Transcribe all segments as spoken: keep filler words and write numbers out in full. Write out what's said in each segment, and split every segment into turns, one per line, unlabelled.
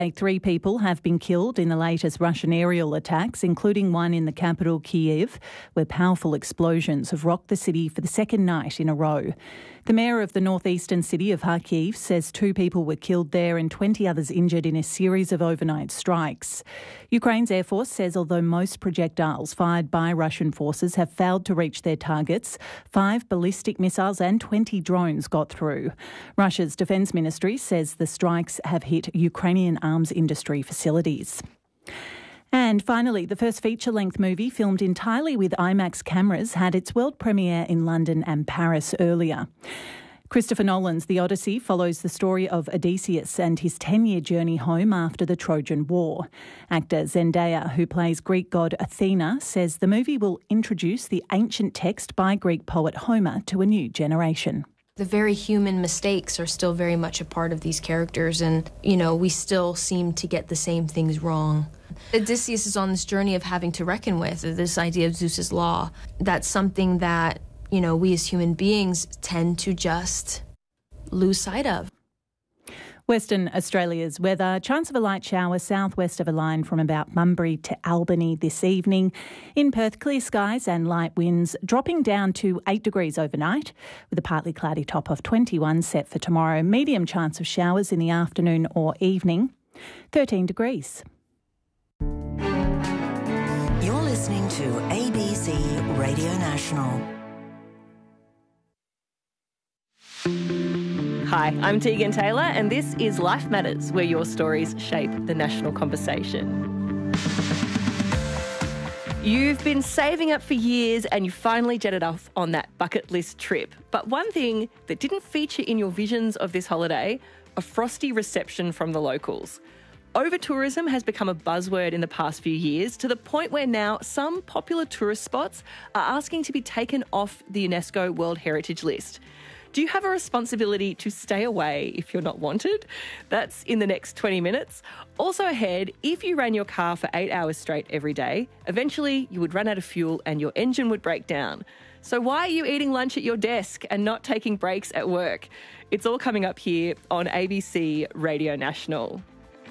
Three people have been killed in the latest Russian aerial attacks, including one in the capital, Kyiv, where powerful explosions have rocked the city for the second night in a row. The mayor of the northeastern city of Kharkiv says two people were killed there and twenty others injured in a series of overnight strikes. Ukraine's Air Force says although most projectiles fired by Russian forces have failed to reach their targets, five ballistic missiles and twenty drones got through. Russia's defence ministry says the strikes have hit Ukrainian arms industry facilities. And finally, the first feature-length movie filmed entirely with IMAX cameras had its world premiere in London and Paris earlier. Christopher Nolan's The Odyssey follows the story of Odysseus and his ten-year journey home after the Trojan War. Actor Zendaya, who plays Greek god Athena, says the movie will introduce the ancient text by Greek poet Homer to a new generation.
The very human mistakes are still very much a part of these characters, and, you know, we still seem to get the same things wrong. Odysseus is on this journey of having to reckon with this idea of Zeus's law. That's something that, you know, we as human beings tend to just lose sight of.
Western Australia's weather. Chance of a light shower southwest of a line from about Bunbury to Albany this evening. In Perth, clear skies and light winds, dropping down to eight degrees overnight with a partly cloudy top of twenty-one set for tomorrow. Medium chance of showers in the afternoon or evening. thirteen degrees.
You're listening to A B C Radio National.
Hi, I'm Tegan Taylor and this is Life Matters, where your stories shape the national conversation. You've been saving up for years and you finally jetted off on that bucket list trip. But one thing that didn't feature in your visions of this holiday, a frosty reception from the locals. Over-tourism has become a buzzword in the past few years, to the point where now some popular tourist spots are asking to be taken off the UNESCO World Heritage List. Do you have a responsibility to stay away if you're not wanted? That's in the next twenty minutes. Also ahead, if you ran your car for eight hours straight every day, eventually you would run out of fuel and your engine would break down. So why are you eating lunch at your desk and not taking breaks at work? It's all coming up here on A B C Radio National.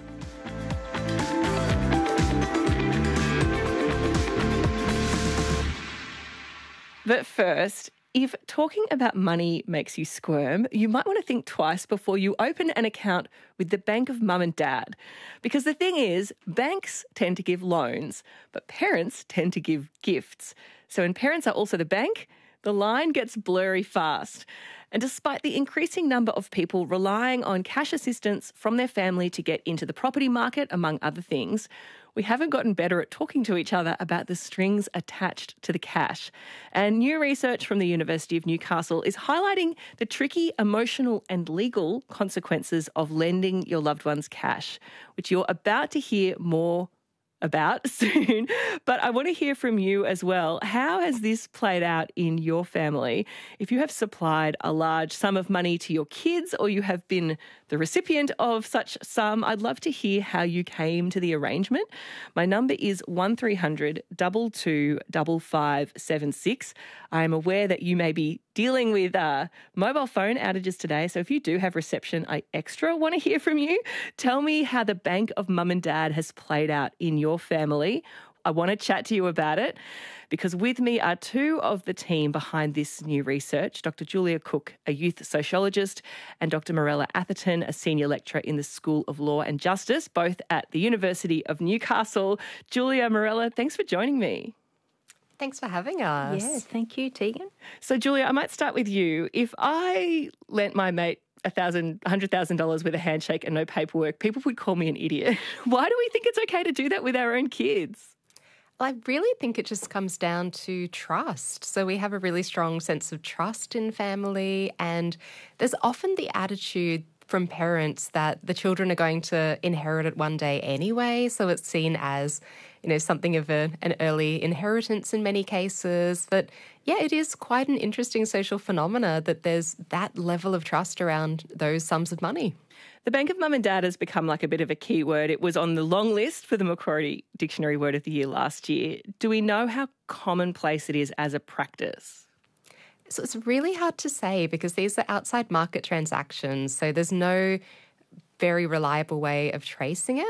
But first, if talking about money makes you squirm, you might want to think twice before you open an account with the bank of mum and dad. Because the thing is, banks tend to give loans, but parents tend to give gifts. So when parents are also the bank, the line gets blurry fast. And despite the increasing number of people relying on cash assistance from their family to get into the property market, among other things, we haven't gotten better at talking to each other about the strings attached to the cash. And new research from the University of Newcastle is highlighting the tricky emotional and legal consequences of lending your loved ones cash, which you're about to hear more about soon. But I want to hear from you as well. How has this played out in your family? If you have supplied a large sum of money to your kids or you have been the recipient of such sum, I'd love to hear how you came to the arrangement. My number is one three hundred two two five five seven six. I am aware that you may be dealing with uh, mobile phone outages today, so if you do have reception, I extra want to hear from you. Tell me how the bank of mum and dad has played out in your family. I want to chat to you about it because with me are two of the team behind this new research, Doctor Julia Cook, a youth sociologist, and Doctor Morella Atherton, a senior lecturer in the School of Law and Justice, both at the University of Newcastle. Julia, Morella, thanks for joining me.
Thanks for having us.
Yeah, thank you, Tegan. So, Julia, I might start with you. If I lent my mate a thousand, a hundred thousand dollars with a handshake and no paperwork, people would call me an idiot. Why do we think it's okay to do that with our own kids?
I really think it just comes down to trust. So we have a really strong sense of trust in family, and there's often the attitude from parents that the children are going to inherit it one day anyway. So it's seen as, you know, something of a, an early inheritance in many cases. But yeah, it is quite an interesting social phenomena that there's that level of trust around those sums of money.
The Bank of Mum and Dad has become like a bit of a key word. It was on the long list for the Macquarie Dictionary Word of the Year last year. Do we know how commonplace it is as a practice?
So it's really hard to say because these are outside market transactions. So there's no very reliable way of tracing it.